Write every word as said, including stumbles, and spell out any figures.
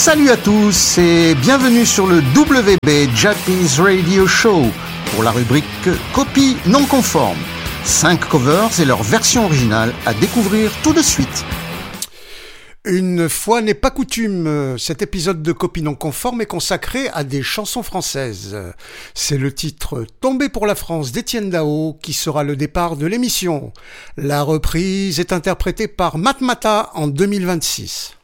Salut à tous et bienvenue sur le W B Jappies Radio Show pour la rubrique Copies non conformes. cinq covers et leur version originale à découvrir tout de suite. Une fois n'est pas coutume, cet épisode de Copies non conformes est consacré à des chansons françaises. C'est le titre « Tombé pour la France » d'Étienne Dao qui sera le départ de l'émission. La reprise est interprétée par Matmata en deux mille vingt-six.